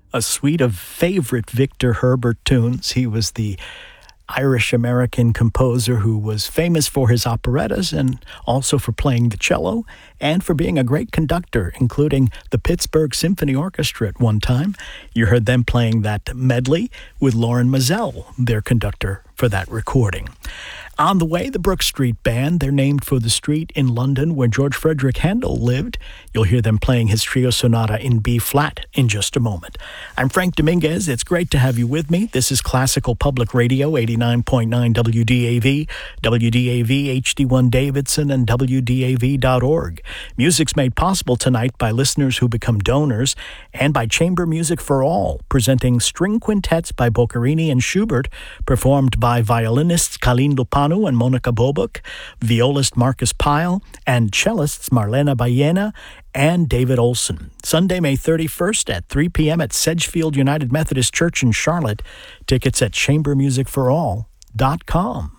A suite of favorite Victor Herbert tunes. He was the Irish-American composer who was famous for his operettas and also for playing the cello and for being a great conductor, including the Pittsburgh Symphony Orchestra at one time. You heard them playing that medley with Lorin Maazel, their conductor for that recording. On the way, the Brook Street Band. They're named for the street in London where George Frederick Handel lived. You'll hear them playing his trio sonata in B-flat in just a moment. I'm Frank Dominguez. It's great to have you with me. This is Classical Public Radio, 89.9 WDAV, WDAV HD1 Davidson, and WDAV.org. Music's made possible tonight by listeners who become donors and by Chamber Music for All, presenting string quintets by Boccherini and Schubert, performed by violinists Kalin Lupano and Monica Bobuk, violist Marcus Pyle, and cellists Marlena Baena and David Olson. Sunday, May 31st at 3 p.m. at Sedgefield United Methodist Church in Charlotte. Tickets at chambermusicforall.com.